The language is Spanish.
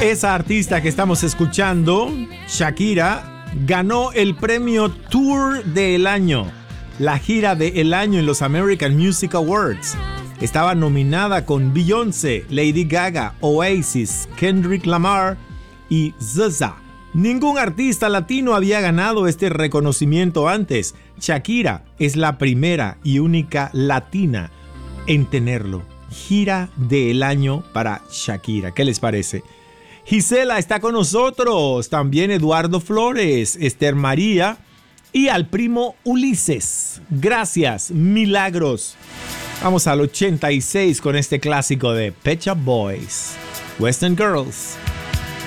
Esa artista que estamos escuchando, Shakira, ganó el premio Tour del Año, la gira del año en los American Music Awards. Estaba nominada con Beyoncé, Lady Gaga, Oasis, Kendrick Lamar y SZA. Ningún artista latino había ganado este reconocimiento antes. Shakira es la primera y única latina en tenerlo. Gira del año para Shakira. ¿Qué les parece? Gisela está con nosotros. También Eduardo Flores, Esther María y al primo Ulises. Gracias, milagros. Vamos al 86 con este clásico de Pet Shop Boys, Western Girls.